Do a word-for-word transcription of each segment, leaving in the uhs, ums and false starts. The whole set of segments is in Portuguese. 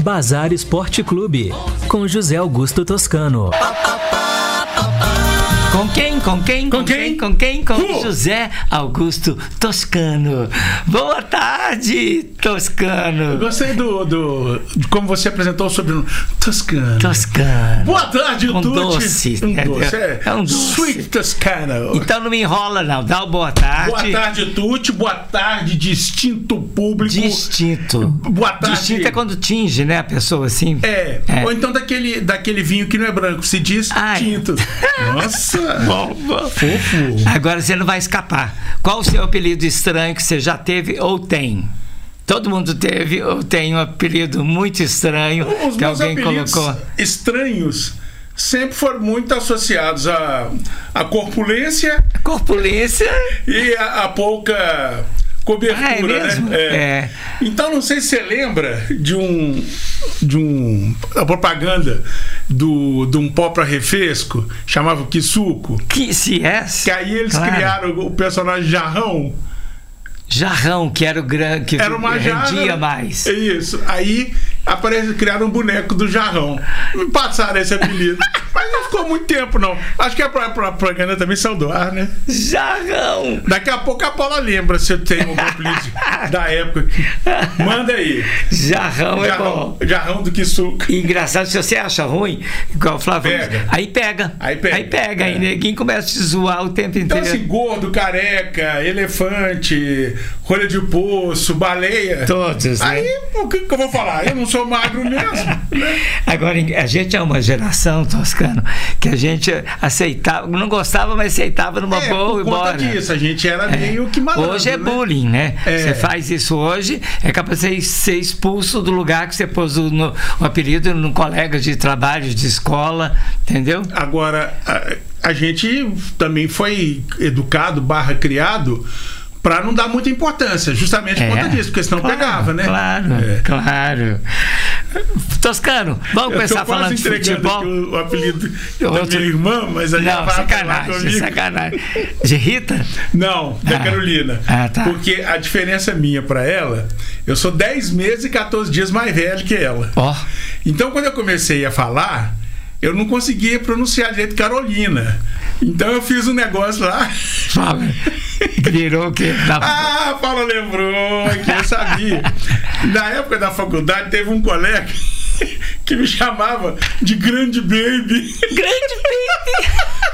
Bazar Esporte Clube, com José Augusto Toscano. Com quem? Com quem? Com quem? Com quem? Com Uh! José Augusto Toscano. Boa tarde, Toscano. Eu gostei do, do, de como você apresentou o sobrenome. Toscano. Toscano. Boa tarde, Um Tuti. doce. Um doce. É, é um doce. Sweet Toscano. Então não me enrola, não. Dá o boa tarde. Boa tarde, Tuti. Boa tarde, distinto público. Distinto. Boa tarde. Distinto é quando tinge, né, a pessoa assim. É. É. Ou então daquele, daquele vinho que não é branco, se diz Ai. tinto. Nossa. Bom, bom. Fofo. Agora você não vai escapar. Qual o seu apelido estranho que você já teve ou tem? Todo mundo teve ou tem um apelido muito estranho Os que meus alguém apelidos colocou. estranhos sempre foram muito associados à, à corpulência Corpulência. e à, à pouca cobertura, Ah, é mesmo? né? É. Então não sei se você lembra de um de um a propaganda do de um pó para refresco, chamava Kisuko, Que se é? que aí eles Claro. criaram o personagem Jarrão. Jarrão, que era o grande, que Era uma jarra. rendia mais. É isso. Aí aparece, criaram um boneco do Jarrão. Me passaram esse apelido. Mas não ficou muito tempo, não. Acho que a pro- pro- propaganda também saiu do ar, né? Jarrão. Daqui a pouco a Paula lembra se eu tenho um apelido da época. Manda aí. Jarrão é Jarrão, bom. jarrão do Kisuko. E engraçado, se você acha ruim, igual o Flávio, Pega. aí pega. Aí pega. Aí pega. É. Aí ninguém começa a te zoar o tempo Então, inteiro. assim, gordo, careca, elefante, rolha de poço, baleia. Todos, né? Aí, o que, que eu vou falar? Eu não sou magro mesmo. Né? Agora, a gente é uma geração, Toscano, que a gente aceitava, não gostava, mas aceitava numa É, boa por e conta embora. disso, a gente era meio que malandro, Hoje é né? bullying, né? É. Você faz isso hoje, é capaz de você ser expulso do lugar que você pôs o, no, o apelido no colega de trabalho, de escola, entendeu? Agora, a, a gente também foi educado, barra criado, para não dar muita importância, justamente por conta disso, porque senão claro, pegava, né? Claro, É. claro. Toscano, vamos Eu começar tô quase falando de entregando futebol. aqui o, o apelido da Outro- minha irmã, mas a gente Não, vai falar sacanagem, comigo. sacanagem. De Rita? Não, da Ah. Carolina. Ah, tá. Porque a diferença minha para ela, eu sou dez meses e quatorze dias mais velho que ela. Ó, Então, quando eu comecei a falar, eu não conseguia pronunciar direito Carolina. Então, eu fiz um negócio lá. fala. Virou o quê? Da- Ah, a Paula lembrou, que eu sabia. Na época da faculdade, teve um colega que me chamava de Grande Baby. Grande baby!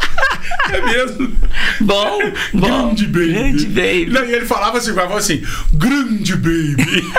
É mesmo? Bom, bom. Grande Baby. Grande baby. Não, e ele falava assim, falava assim, Grande Baby.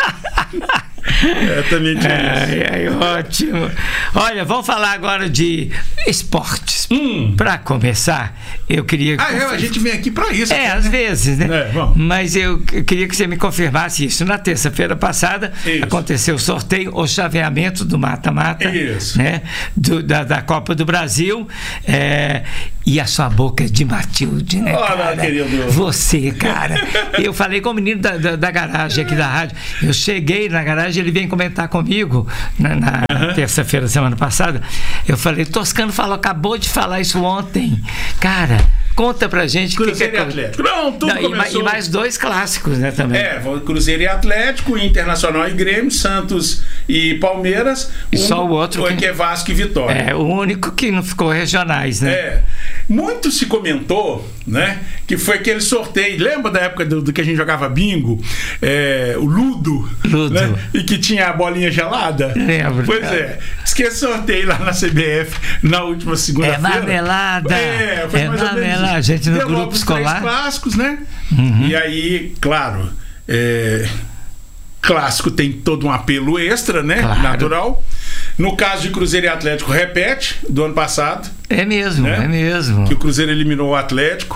É, também tinha isso. Ai, ai, ótimo. Olha, vamos falar agora de esportes. Hum. Para começar, eu queria. Ah, é, a gente vem aqui pra isso. É, até, às né? vezes, né? É, vamos. Mas eu eu queria que você me confirmasse isso. Na terça-feira passada, Isso. aconteceu o sorteio, o chaveamento do mata-mata, Isso. né? Do- da, da Copa do Brasil. É, e a sua boca é de Matilde, né, Olha, cara? querido. Você, cara. Eu falei com o menino da, da, da garagem aqui da rádio. Eu cheguei na garagem, ele veio comentar comigo na, na terça-feira da semana passada. Eu falei, Toscano falou, acabou de falar isso ontem. Cara, conta pra gente. que Cruzeiro que e é- Atlético. Não, tudo Não, e, ma- começou... e mais dois clássicos, né, também. É, Cruzeiro e Atlético, Internacional e Grêmio, Santos e Palmeiras. E só o outro que... que- é Vasco e Vitória. É, o único que não ficou regionais, né? É. Muito se comentou, né, que foi aquele sorteio. Lembra da época do, do que a gente jogava bingo? É, o Ludo. Ludo. Né, e que tinha a bolinha gelada? Lembro, Pois cara. é. Diz que esse sorteio lá na C B F na última É segunda-feira. marmelada. É, foi É mais ou menos marmelada. A isso. gente no Deu logo grupo os três escolar. clássicos, né? Uhum. E aí, claro, é, clássico tem todo um apelo extra, né? Claro. Natural. No caso de Cruzeiro e Atlético, repete do ano passado, É mesmo, Né? é mesmo. que o Cruzeiro eliminou o Atlético.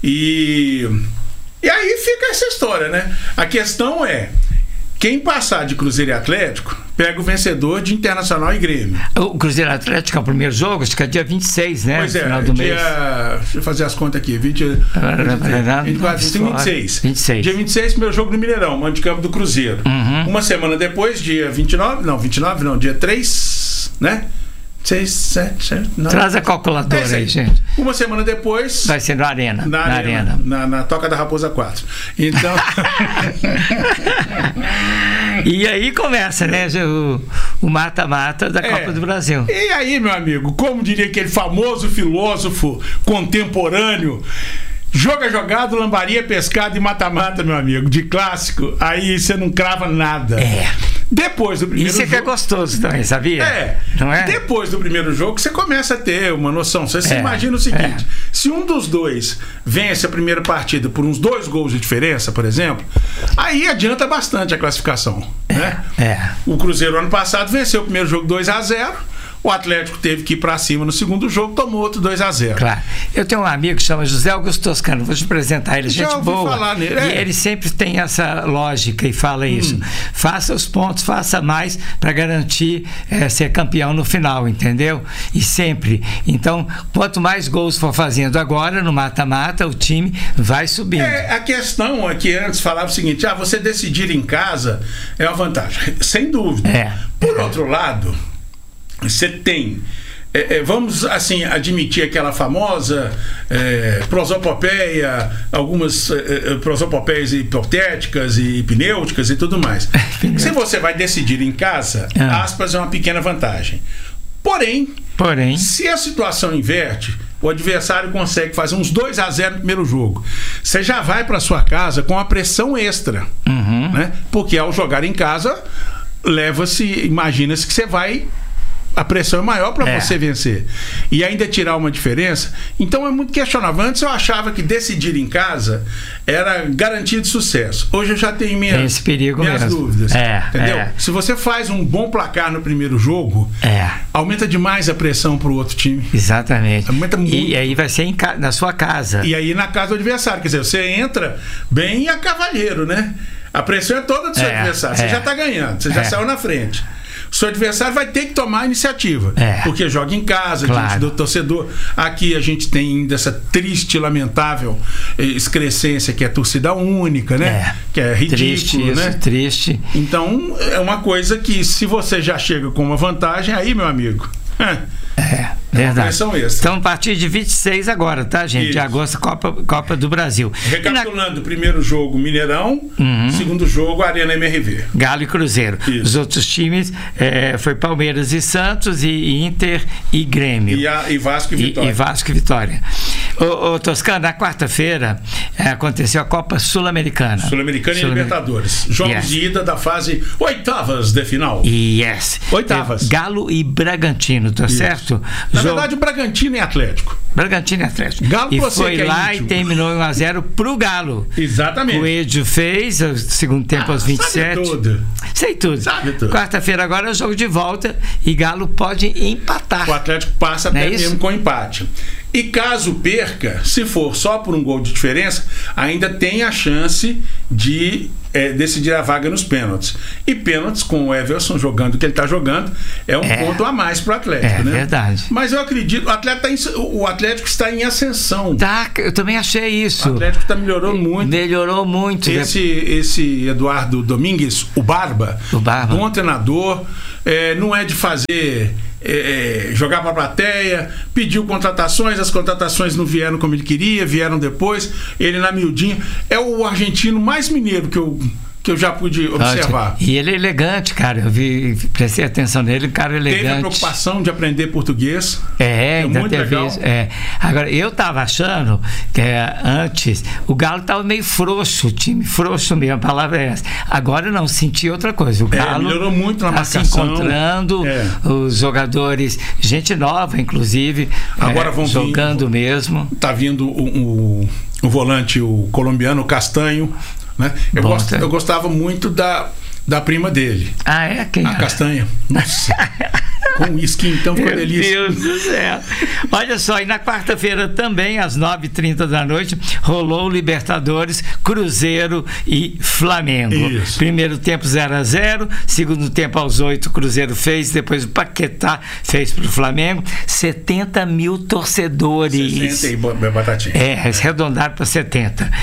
E, e aí fica essa história, né? A questão é, quem passar de Cruzeiro e Atlético, pega o vencedor de Internacional e Grêmio. O Cruzeiro Atlético é o primeiro jogo, acho que é dia vinte e seis, né? Pois no é, final do dia, mês. deixa eu fazer as contas aqui, vinte, vinte, vinte e quatro, vinte e seis. vinte e seis. Dia vinte e seis, primeiro jogo no Mineirão, mando de campo do Cruzeiro. Uhum. Uma semana depois, dia vinte e nove, não, vinte e nove não, dia três, né? seis, sete, sete, nove. Traz a calculadora É, aí, sim. gente. Uma semana depois, Vai ser no Arena. na, Na, arena, arena. Na, na Toca da Raposa quatro. Então. E aí começa, né, o mata-mata da Copa É. do Brasil. E aí, meu amigo, como diria aquele famoso filósofo contemporâneo, joga jogado, lambaria, pescado e mata-mata, meu amigo, de clássico, aí você não crava nada. É. Depois do primeiro Isso jogo... que é gostoso também, sabia? É. Não é? Depois do primeiro jogo, você começa a ter uma noção. Você se É. imagina o seguinte: É. se um dos dois vence a primeira partida por uns dois gols de diferença, por exemplo, aí adianta bastante a classificação. Né? É. O Cruzeiro, ano passado, venceu o primeiro jogo dois a zero. O Atlético teve que ir pra cima no segundo jogo, tomou outro dois a zero. Claro. Eu tenho um amigo que chama José Augusto Toscano, vou te apresentar ele, Já gente ouvi boa. falar nele, é. E ele sempre tem essa lógica e fala isso. Faça os pontos, faça mais para garantir é, ser campeão no final, entendeu? E sempre. Então, quanto mais gols for fazendo agora no mata-mata, o time vai subindo. É, a questão é que antes falava o seguinte: ah, você decidir em casa é uma vantagem. Sem dúvida. É. Por outro lado, você tem, é, é, vamos assim admitir aquela famosa é, prosopopeia, algumas é, é, prosopopeias hipotéticas e hipnêuticas e tudo mais. Se você vai decidir em casa, Ah. aspas, é uma pequena vantagem. Porém, Porém, se a situação inverte, o adversário consegue fazer uns dois a zero no primeiro jogo. Você já vai para sua casa com a pressão extra, uhum. né? Porque ao jogar em casa, leva-se, imagina-se que você vai, a pressão é maior para É. você vencer e ainda tirar uma diferença. Então é muito questionável. Antes eu achava que decidir em casa era garantia de sucesso. Hoje eu já tenho minhas, Tem esse perigo minhas mesmo. dúvidas. É, entendeu? é. Se você faz um bom placar no primeiro jogo, é. aumenta demais a pressão para o outro time. Exatamente. Aumenta muito. E aí vai ser em ca- na sua casa. E aí na casa do adversário, quer dizer, você entra bem a cavalheiro, né? A pressão é toda do seu É, adversário. Você é. já está ganhando, você já É. saiu na frente. O seu adversário vai ter que tomar a iniciativa, É. porque joga em casa, Claro. diante do torcedor. Aqui a gente tem ainda essa triste, lamentável eh, excrescência que é a torcida única, né? É. Que é ridículo, Triste isso, né? triste. Então é uma coisa que, se você já chega com uma vantagem, aí, meu amigo, É, verdade. pressão extra. Então, a partir de vinte e seis agora, tá, gente? Isso. De agosto, Copa, Copa do Brasil. E na Recapitulando, primeiro jogo Mineirão, segundo jogo Arena M R V. Galo e Cruzeiro. Isso. Os outros times é, foi Palmeiras e Santos, e Inter e Grêmio. E, a, e Vasco e E, Vitória. e Vasco e Vitória. Ô, ô Toscano, na quarta-feira é, aconteceu a Copa Sul-Americana. Sul-Americana e Sul- Libertadores. Jogos Yes. de ida da fase oitavas de final. Yes. Oitavas. É, Galo e Bragantino, tá Isso. certo? Na Jogo- verdade, o Bragantino e Atlético. Bragantino e Atlético. Galo, e você foi que é lá íntimo. e terminou em um a zero pro Galo. Exatamente. O Edio fez, o segundo tempo Ah, aos vinte e sete. sabe tudo. Sei tudo. Sabe tudo. Quarta-feira agora é o jogo de volta e Galo pode empatar. O Atlético passa Não é até isso? mesmo com empate. E caso perca, se for só por um gol de diferença, ainda tem a chance de é, decidir a vaga nos pênaltis. E pênaltis, com o Everson jogando o que ele está jogando, é um É. ponto a mais para o Atlético, É né? verdade. Mas eu acredito, o Atlético, tá em- o Atlético está em ascensão. Tá, eu também achei isso. O Atlético está melhorando muito. Melhorou muito. Esse, esse Eduardo Domingues, o Barba, O Barba. bom treinador, é, não é de fazer é, é, jogar para a plateia, pediu contratações, as contratações não vieram como ele queria, vieram depois, ele na miudinha, é o argentino mais mineiro que eu, que eu já pude observar. E ele é elegante, cara. Eu vi, prestei atenção nele, um cara elegante. Teve a preocupação de aprender português. É, É ainda muito teve legal. isso. É. Agora, eu tava achando que é, antes o Galo tava meio frouxo, o time frouxo mesmo, a palavra é essa. Agora não, senti outra coisa. O É, Galo melhorou muito na tá se marcação. encontrando, É. os jogadores, gente nova, inclusive, Agora é, vão vir- jogando mesmo. Tá vindo o, o, o volante, o colombiano, o Castanho. Né? Eu, Bom, gost- tá. eu gostava muito da, da prima dele. Ah, é? Quem A é? Castanha. Nossa. Com uísque, então ficou Meu delícia. Deus do céu. Olha só, e na quarta-feira também, às nove e trinta da noite, rolou o Libertadores, Cruzeiro e Flamengo. Isso. Primeiro tempo zero a zero, segundo tempo aos oito, o Cruzeiro fez, depois o Paquetá fez para o Flamengo. setenta mil torcedores. sessenta e bo- batatinha. É, arredondaram para setenta.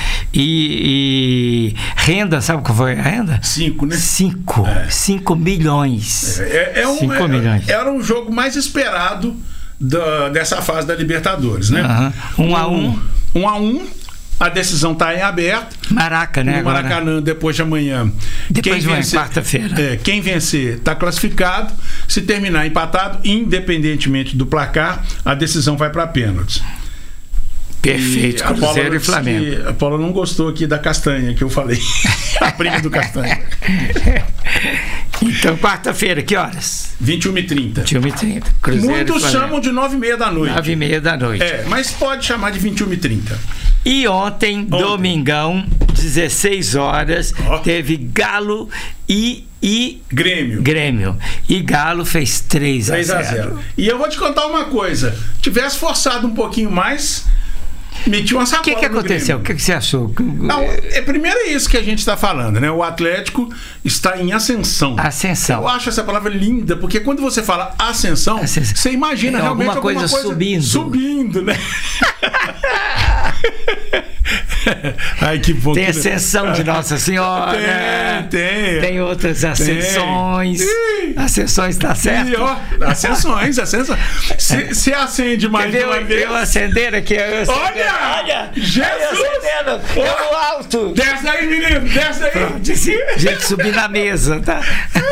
E, e renda, sabe qual foi a renda? Cinco, né? Cinco. É. Cinco milhões. É, é um, Cinco é- milhões. Era um jogo mais esperado da- dessa fase da Libertadores, né? Aham. Um a um. Um a um. A decisão está em aberto. Maraca, né? No Maracanã, agora, depois de amanhã. Depois quem de quarta-feira. É, quem vencer está classificado. Se terminar empatado, independentemente do placar, a decisão vai para pênaltis. Perfeito, e Cruzeiro e Flamengo. A Paula não gostou aqui da castanha que eu falei. A prima do castanha. Então, quarta-feira, que horas? vinte e uma e trinta. vinte e uma e trinta. Cruzeiro Muitos e chamam de nove e meia da noite. nove e meia da noite. É, mas pode chamar de vinte e uma e trinta. E ontem, ontem, domingão, dezesseis horas, oh. teve Galo e, e Grêmio. Grêmio. E Galo fez três a zero. E eu vou te contar uma coisa. Tivesse forçado um pouquinho mais, meti uma sacola. O que, que aconteceu? O que, que você achou? Não, é, primeiro é isso que a gente está falando, né? O Atlético está em ascensão. Ascensão. Eu acho essa palavra linda, porque quando você fala ascensão, ascensão. você imagina é, realmente alguma coisa, alguma coisa subindo. Subindo, né? Ai, que bom. Tem ascensão de Nossa Senhora. Tem, tem. Tem outras ascensões. Tem. Ascensões, tá certo? E, ó, ascensões, ascensões. Se, se acende mais de uma vez. Eu acender aqui. Eu acender. Olha! Olha! Jesus! Eu acendendo. Eu alto. Desce aí, menino. Desce aí. Pronto, gente, subir na mesa, tá?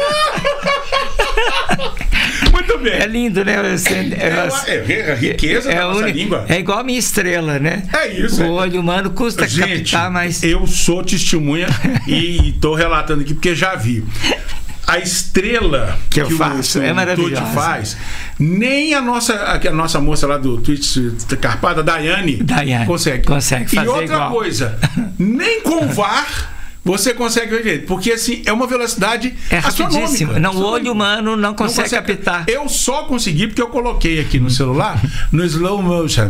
Muito bem. É lindo, né? É, é, é riqueza é da nossa uni... língua. É igual a minha estrela, né? É isso. O olho humano custa gente, captar, mas... eu sou testemunha e estou relatando aqui porque já vi. A estrela que, eu que faço o, é maravilhosa. Tuti faz, nem a nossa, a nossa moça lá do Twitch Carpada, Daiane, Daiane consegue. Consegue fazer e outra igual. coisa, nem com V A R você consegue ver jeito, porque assim, é uma velocidade é rapidíssimo. Não, o olho humano não consegue, não consegue captar. Eu só consegui porque eu coloquei aqui no celular, no slow motion.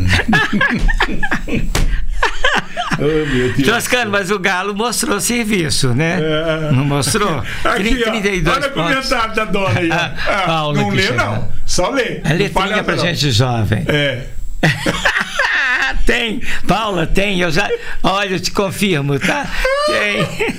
Oh, meu Deus. Toscano, mas o Galo mostrou serviço, né? É. Não mostrou? Aqui, trinta e dois olha pontos. O comentário da dona aí. Ah, ah, Paula, não lê, chega. não. Só lê. A letrinha pra não. gente jovem. É. Tem, Paula, tem. Eu já. Olha, eu te confirmo, tá? Tem.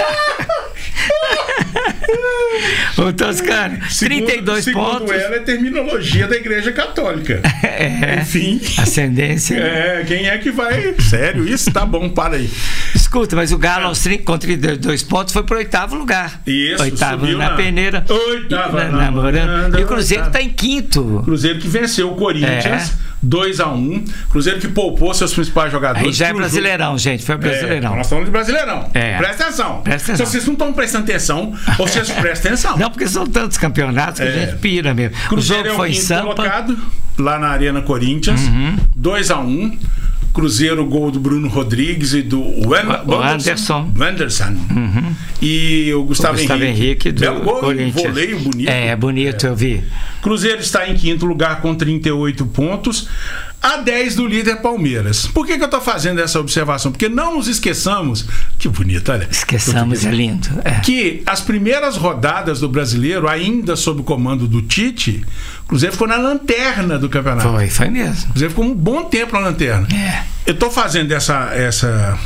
O Toscano, segundo, trinta e dois segundo pontos. Segundo ela, é terminologia da Igreja Católica. É. Enfim. Ascendência. É, quem é que vai? Sério, isso? Tá bom, para aí. Escuta, mas o Galo aos trinta, com trinta e dois pontos foi pro oitavo lugar. Isso, oitavo subiu na, na peneira. Oitava na, namorando. E o Cruzeiro oitava. Tá em quinto. Cruzeiro que venceu o Corinthians. É. dois a um. Cruzeiro que poupou seus principais jogadores. Aí já é Brasileirão, gente. Foi Brasileirão. É, nós estamos de Brasileirão. É. Presta atenção. Presta atenção. Se vocês não estão prestando atenção, vocês prestem atenção. Não, porque são tantos campeonatos que é. a gente pira mesmo. Cruzeiro o jogo é o foi em quinto Sampa. colocado, lá na Arena Corinthians. Uhum. dois a um. Cruzeiro, gol do Bruno Rodrigues e do Wan- o Anderson. Wanderson. Uhum. E o Gustavo, o Gustavo Henrique. Henrique do Belo gol, Corinthians. Voleio bonito. É, bonito, é. eu vi. Cruzeiro está em quinto lugar com trinta e oito pontos, a dez do líder Palmeiras. Por que, que eu estou fazendo essa observação? Porque não nos esqueçamos, que bonito, olha. Esqueçamos, é lindo. É. Que as primeiras rodadas do Brasileiro, ainda sob o comando do Tite, o Cruzeiro ficou na lanterna do campeonato. Foi, foi mesmo. O Cruzeiro ficou um bom tempo na lanterna. É. Eu estou fazendo essa, essa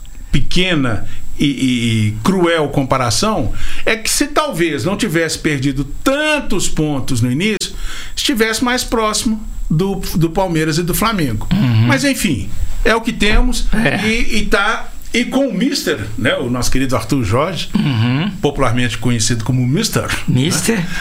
pequena e, e, e cruel comparação, é que se talvez não tivesse perdido tantos pontos no início, estivesse mais próximo do, do Palmeiras e do Flamengo. Uhum. Mas enfim, é o que temos. É. E, e tá E com o Mister, né, o nosso querido Arthur Jorge, uhum. popularmente conhecido como Mister, Mister? Né,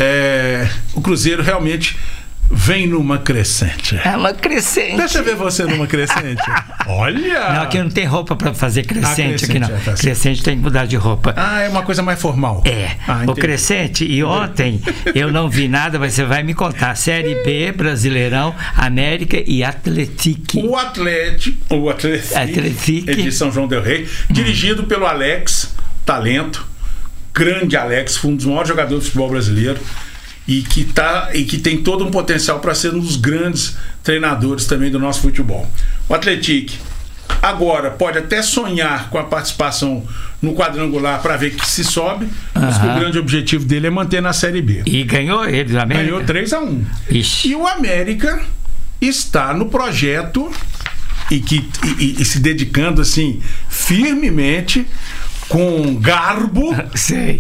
é, o Cruzeiro realmente vem numa crescente. É uma crescente. Deixa eu ver você numa crescente. Olha! Não, aqui não tem roupa para fazer crescente, ah, crescente aqui não. É, tá crescente tem que mudar de roupa. Ah, é uma coisa mais formal. É. Ah, o crescente, e ontem eu não vi nada, mas você vai me contar. Série B, Brasileirão, América e Atlético. O Atlético, o Atlético, Atlético. É de São João del Rei, hum. dirigido pelo Alex, talento, grande Alex, foi um dos maiores jogadores de futebol brasileiro. E que, tá, e que tem todo um potencial para ser um dos grandes treinadores também do nosso futebol. O Atlético agora pode até sonhar com a participação no quadrangular para ver que se sobe, mas que o grande objetivo dele é manter na Série B. E ganhou ele, o América? Ganhou três a um. Ixi. E o América está no projeto e, que, e, e se dedicando assim firmemente, com garbo. Sei.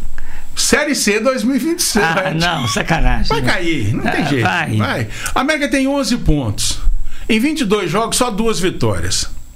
Série C dois mil e vinte e sete. Ah, não, sacanagem. Vai cair, não tem ah, jeito. Vai. vai. A América tem onze pontos. Em vinte e dois jogos, só duas vitórias.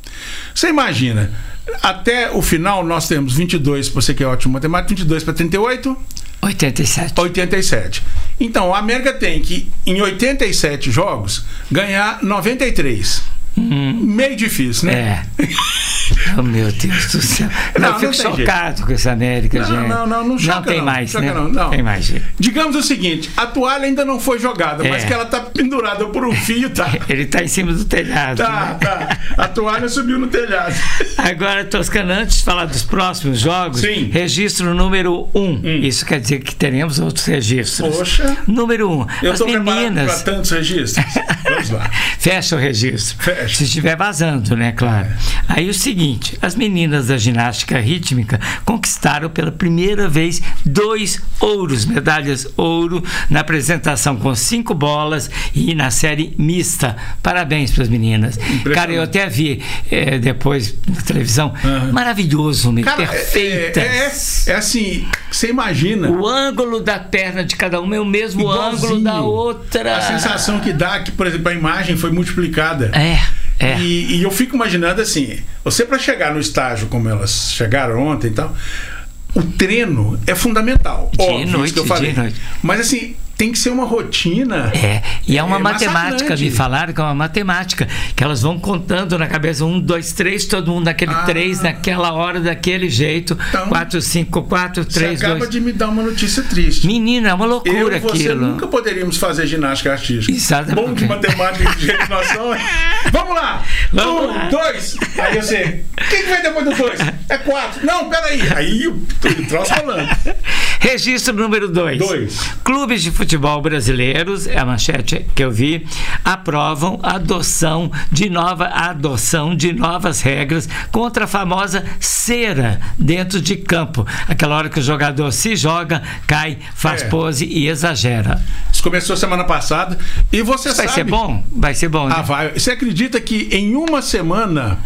Você imagina, até o final nós temos vinte e dois, você que é ótimo matemático, vinte e dois para trinta e oito... oitenta e sete. oitenta e sete. Então, a América tem que, em oitenta e sete jogos, ganhar noventa e três. Hum. Meio difícil, né? É. Oh, meu Deus do céu. Não, eu fico não chocado jeito. com essa América, não, gente. Não, não, não choca, não tem não. mais, choca né? Não, não. Tem mais, gente. Digamos o seguinte, a toalha ainda não foi jogada, É. mas que ela tá pendurada por um fio, tá? Ele tá em cima do telhado. Tá, né? tá. A toalha subiu no telhado. Agora, Toscano, antes de falar dos próximos jogos, Sim. registro número um. Hum. Isso quer dizer que teremos outros registros. Poxa. Número um. Eu as tô preparado meninas. para tantos registros. Vamos lá. Fecha o registro. Fecha. Se estiver vazando, né, claro. É. Aí o seguinte, as meninas da ginástica rítmica conquistaram pela primeira vez dois ouros, medalhas ouro, na apresentação com cinco bolas e na série mista. Parabéns para as meninas. Cara, eu até vi é, depois na televisão. Uhum. Maravilhoso, né? Cara, perfeitas. É, é, é assim, você imagina. O ângulo da perna de cada uma é o mesmo igualzinho. Ângulo da outra. A sensação que dá que, por exemplo, a imagem foi multiplicada. É. É. E, e eu fico imaginando assim, você para chegar no estágio como elas chegaram ontem e tal, o treino é fundamental. De óbvio, noite, isso que eu falei. de noite. Mas assim, tem que ser uma rotina. É, e é uma é, matemática, me falaram que é uma matemática, que elas vão contando na cabeça, um, dois, três, todo mundo naquele ah. três, naquela hora, daquele jeito, então, quatro, cinco, quatro, três, você acaba dois. de me dar uma notícia triste. Menina, é uma loucura eu e você aquilo. nunca poderíamos fazer ginástica artística. Exatamente. Bom de matemática de jeito que nós somos. Vamos lá! Vamos um, lá. dois! Aí você, quem que vem depois do dois? É quatro. Não, peraí. Aí o troço falando. Registro número dois. Dois. Clubes de futebol brasileiros, é a manchete que eu vi, aprovam a adoção de nova a adoção de novas regras contra a famosa cera dentro de campo. Aquela hora que o jogador se joga, cai, faz é. pose e exagera. Isso começou semana passada e você Isso sabe... Vai ser bom? Vai ser bom, né? Ah, vai. Você acredita que em uma semana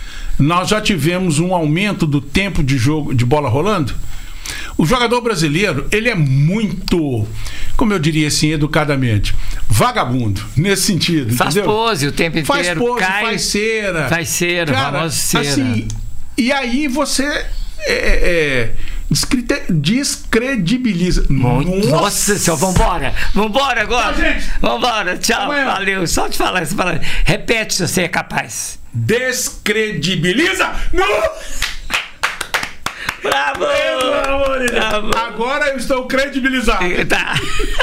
nós já tivemos um aumento do tempo de jogo de bola rolando? O jogador brasileiro, ele é muito, como eu diria assim, educadamente, vagabundo, nesse sentido. Faz entendeu? pose o tempo inteiro. Faz pose, cai, faz cera. Faz cera, Cara, famosa cera. Assim, e aí você é, é, descredibiliza. Muito. Nossa senhora, vambora. Vambora agora. Tchau, gente. Vambora, tchau. Amanhã. Valeu. Só te falar essa palavra. Repete se você é capaz. Descredibiliza. Não! Bravo! Pelo amor de Deus. Bravo. Agora eu estou credibilizado. Tá.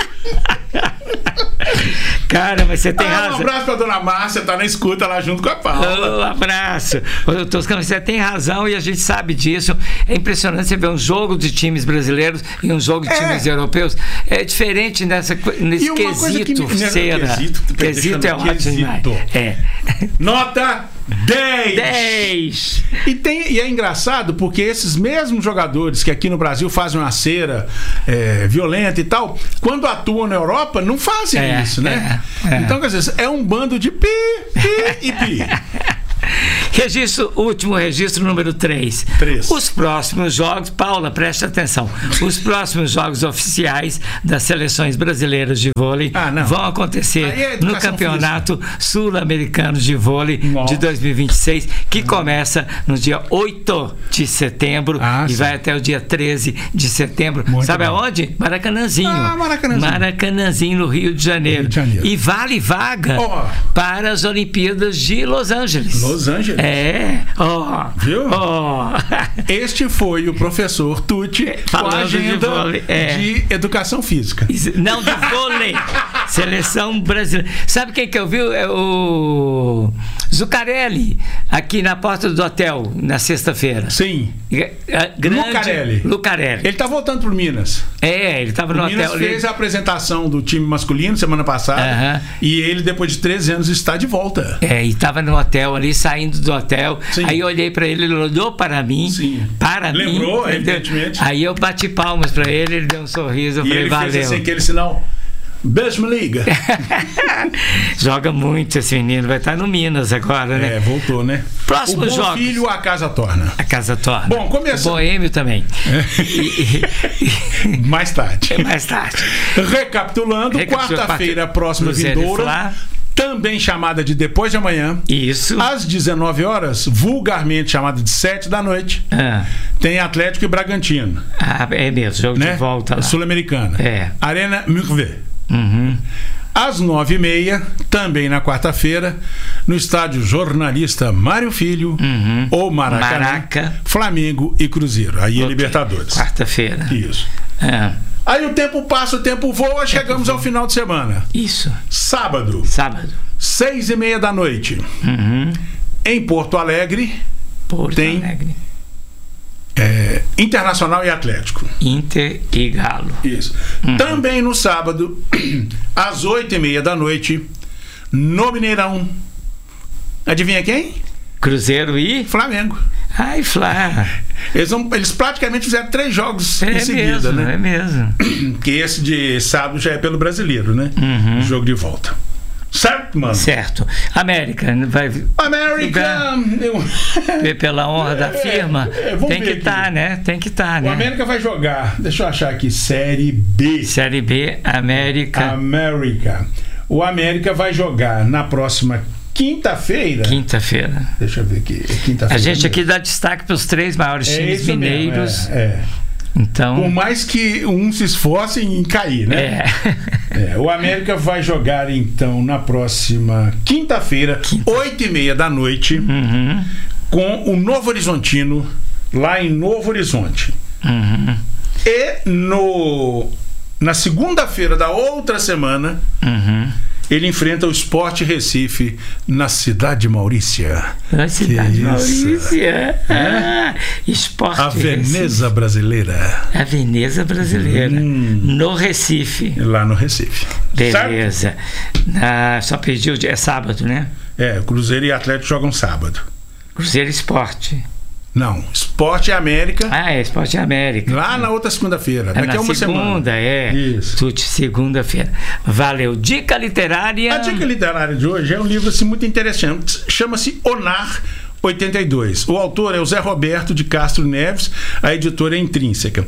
Cara, mas você tem ah, razão. Um abraço pra dona Márcia, tá na escuta lá junto com a Paula. Um abraço. Ô, Toscano, você tem razão e a gente sabe disso. É impressionante você ver um jogo de times brasileiros e um jogo de é. times europeus. É diferente nessa, nesse e uma quesito que me... cera. Quesito, quesito é ótimo demais. É. Nota dez. dez. E, tem, e é engraçado porque esses mesmos jogadores que aqui no Brasil fazem uma cera é, violenta e tal, quando atuam na Europa, não fazem é, isso, né? É, é. Então, quer dizer, é um bando de pi, pi e pi. Registro, último registro número três. Os próximos jogos, Paula, preste atenção. Os próximos jogos oficiais das seleções brasileiras de vôlei ah, vão acontecer é no Campeonato Sul-Americano de Vôlei Nossa. de dois mil e vinte e seis, que começa no dia oito de setembro ah, e sim. vai até o dia treze de setembro. Muito Sabe bom. aonde? Maracanãzinho. Ah, Maracanãzinho. Maracanãzinho, no Rio de Janeiro. Rio de Janeiro. E vale vaga oh. para as Olimpíadas de Los Angeles. Los Angeles. É, ó, oh, viu? Oh. Este foi o professor Tucci falando com a agenda de, vôlei, é. de educação física. Não, de vôlei. Seleção brasileira. Sabe quem que eu vi? É o Zuccarelli, aqui na porta do hotel, na sexta-feira. Sim. Grande Lucarelli. Lucarelli. Ele tá voltando pro Minas. É, ele tava no o hotel. Minas fez a apresentação do time masculino semana passada. Uh-huh. E ele, depois de treze anos, está de volta. É, e tava no hotel ali, saindo do hotel. Sim. Aí eu olhei pra ele, ele olhou para mim. Sim. Para Lembrou, mim. evidentemente. Aí eu bati palmas pra ele, ele deu um sorriso, eu e falei, ele valeu. fez assim, aquele sinal. Beijo, me liga. Joga muito esse menino, vai estar no Minas agora, né? É, voltou, né? Próximo jogo. O bom filho, a casa torna. A casa torna. Bom, começa. O Boêmio também. É. E, e... Mais tarde. Mais tarde. Recapitulando, Recapitulando quarta-feira próxima vindoura. também chamada de depois de amanhã. Isso. Às dezenove horas, vulgarmente chamada de sete da noite, Ah. tem Atlético e Bragantino. Ah, é mesmo, jogo Né? de volta lá. Sul-Americana. É. Arena Murvé. Uhum. Às nove e meia, também na quarta-feira, no estádio Jornalista Mário Filho, Uhum. ou Maracanã, Maraca. Flamengo e Cruzeiro. Aí é Ok. Libertadores. Quarta-feira. Isso. Ah, Aí o tempo passa, o tempo voa, chegamos ao final de semana. isso. Sábado, Sábado. seis e meia da noite, Uhum. em Porto Alegre, Porto Tem. Alegre. é, Internacional e Atlético. Inter e Galo. Isso. Também no sábado, às oito e meia da noite, no Mineirão. Adivinha quem? Cruzeiro e. Flamengo. Ai, Flá. Eles, vão, eles praticamente fizeram três jogos É em seguida, mesmo, né? é mesmo. Que esse de sábado já é pelo brasileiro, né? Uhum. Jogo de volta. Certo, mano? Certo. América vai América! Eu- ver pela honra da firma. é, vamos Tem que ver estar, aqui. né? Tem que estar, O né? América vai jogar. Deixa eu achar aqui. Série B. Série B, América. América. O América vai jogar na próxima quinta-feira. Quinta-feira. Deixa eu ver aqui. É quinta-feira. A gente mesmo. aqui dá destaque para os três maiores É times isso mesmo, mineiros. é, é. Por Então. mais que um se esforce em cair, né? É. É, o América vai jogar então na próxima quinta-feira, oito e meia da noite, Uhum. com o Novo Horizontino, lá em Novo Horizonte. Uhum. E no, na segunda-feira da outra semana, Uhum. ele enfrenta o Sport Recife na cidade de Maurícia. Na cidade de Que isso. Maurícia. Ah, Esporte A Recife. Veneza brasileira, A Veneza brasileira. Hum. No Recife. lá no Recife. Certo? Beleza. Ah, só pediu. É sábado, né? É, Cruzeiro e Atlético jogam sábado. Cruzeiro Esporte. Não, Sport e América, Ah, é Esporte América. lá na outra segunda-feira. É Daqui na a uma segunda, semana. é. Isso. Tudo segunda-feira. Valeu. Dica literária. A dica literária de hoje é um livro assim, muito interessante. Chama-se Onar oitenta e dois. O autor é o Zé Roberto de Castro Neves, a editora é Intrínseca.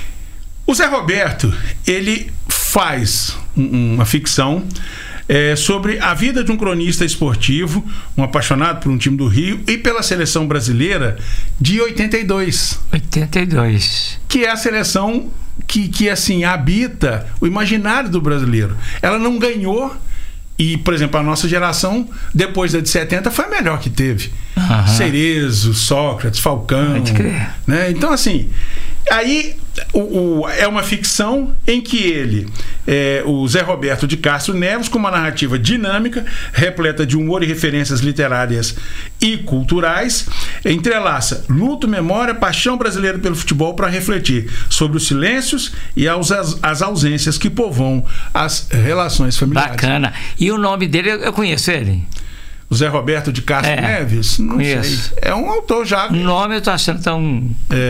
O Zé Roberto, ele faz um- uma ficção é, sobre a vida de um cronista esportivo, um apaixonado por um time do Rio e pela seleção brasileira de oitenta e dois. oitenta e dois. Que é a seleção que, que assim, habita o imaginário do brasileiro. Ela não ganhou e, por exemplo, a nossa geração, depois da de setenta, foi a melhor que teve. Aham. Cerezo, Sócrates, Falcão. Pode crer. Né? Então, assim, aí o, o- é uma ficção em que ele, é, o Zé Roberto de Castro Neves, com uma narrativa dinâmica, repleta de humor e referências literárias e culturais, entrelaça luto, memória, paixão brasileira pelo futebol para refletir sobre os silêncios e as, as ausências que povoam as relações familiares. Bacana. E o nome dele, eu eu conheço ele. O Zé Roberto de Castro É, Neves? Não conheço. sei. É um autor já. O nome eu tô achando tão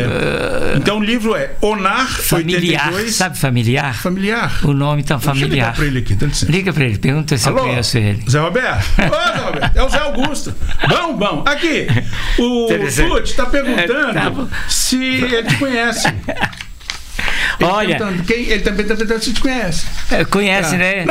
É. Então o livro é Onar familiar. oitenta e dois. Sabe familiar? Familiar. O nome tão Deixa eu ligar familiar. pra ele aqui, dá licença. Liga pra ele, pergunta se Alô? eu conheço ele. Zé Roberto? Ô, Zé Roberto, é o Zé Augusto. Bom, bom. Aqui, o Interessante. Fute está perguntando É, tá bom. se ele te conhece. Ele Olha, perguntando quem, ele também está perguntando se te conhece. é, conhece, Tá. né?